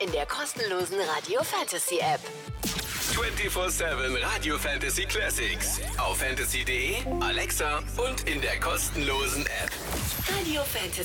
in der kostenlosen Radio Fantasy App. 24/7 Radio Fantasy Classics. Auf fantasy.de, Alexa und in der kostenlosen App. Radio Fantasy.